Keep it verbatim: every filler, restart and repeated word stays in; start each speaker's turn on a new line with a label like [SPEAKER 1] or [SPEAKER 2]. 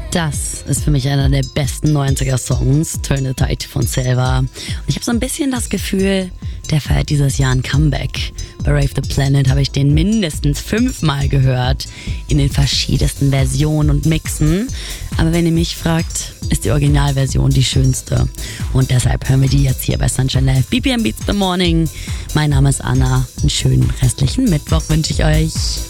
[SPEAKER 1] Das ist für mich einer der besten neunziger-Songs, Turn the Tide von Selva. Und ich habe so ein bisschen das Gefühl, der feiert dieses Jahr ein Comeback. Bei Rave the Planet habe ich den mindestens fünfmal gehört, in den verschiedensten Versionen und Mixen. Aber wenn ihr mich fragt, ist die Originalversion die schönste. Und deshalb hören wir die jetzt hier bei Sunshine Live. B P M Beats the Morning. Mein Name ist Anna. Einen schönen restlichen Mittwoch wünsche ich euch.